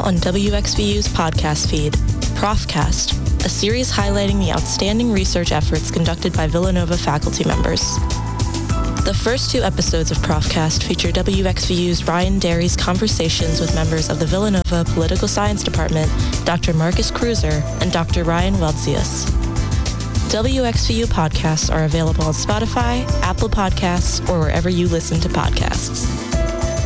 on WXVU's podcast feed, Profcast, a series highlighting the outstanding research efforts conducted by Villanova faculty members. The first 2 episodes of Profcast feature WXVU's Ryan Derry's conversations with members of the Villanova Political Science Department, Dr. Marcus Cruiser and Dr. Ryan Weldzius. WXVU podcasts are available on Spotify, Apple Podcasts, or wherever you listen to podcasts.